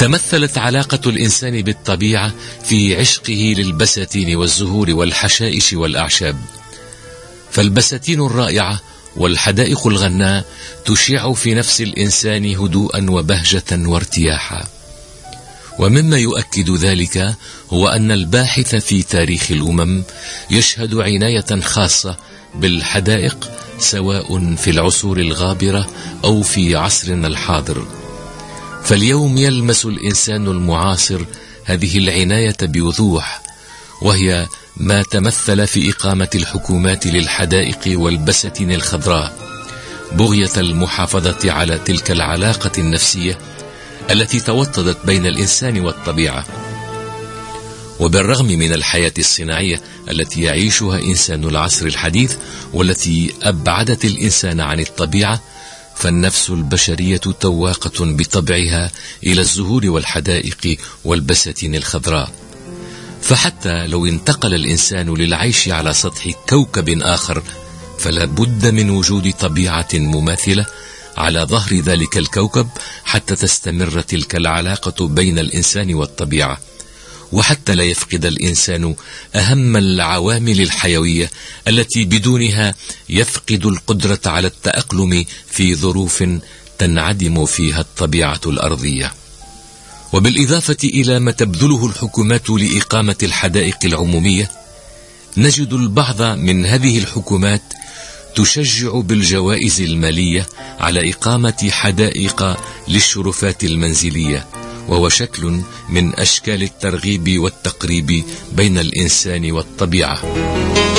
تمثلت علاقة الإنسان بالطبيعة في عشقه للبساتين والزهور والحشائش والأعشاب، فالبساتين الرائعة والحدائق الغناء تشع في نفس الإنسان هدوءا وبهجة وارتياحا. ومما يؤكد ذلك هو أن الباحث في تاريخ الأمم يشهد عناية خاصة بالحدائق، سواء في العصور الغابرة أو في عصرنا الحاضر. فاليوم يلمس الإنسان المعاصر هذه العناية بوضوح، وهي ما تمثل في إقامة الحكومات للحدائق والبساتين الخضراء، بغية المحافظة على تلك العلاقة النفسية التي توطدت بين الإنسان والطبيعة. وبالرغم من الحياة الصناعية التي يعيشها إنسان العصر الحديث والتي أبعدت الإنسان عن الطبيعة، فالنفس البشرية تواقة بطبعها إلى الزهور والحدائق والبساتين الخضراء. فحتى لو انتقل الإنسان للعيش على سطح كوكب آخر، فلا بد من وجود طبيعة مماثلة على ظهر ذلك الكوكب حتى تستمر تلك العلاقة بين الإنسان والطبيعة، وحتى لا يفقد الإنسان أهم العوامل الحيوية التي بدونها يفقد القدرة على التأقلم في ظروف تنعدم فيها الطبيعة الأرضية. وبالإضافة إلى ما تبذله الحكومات لإقامة الحدائق العمومية، نجد البعض من هذه الحكومات تشجع بالجوائز المالية على إقامة حدائق للشرفات المنزلية، وهو شكل من أشكال الترغيب والتقريب بين الإنسان والطبيعة.